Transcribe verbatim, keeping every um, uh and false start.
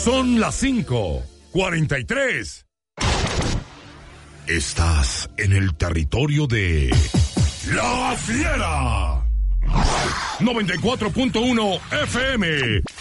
Son las cinco cuarenta y tres. Estás en el territorio de La Fiera. noventa y cuatro punto uno F M.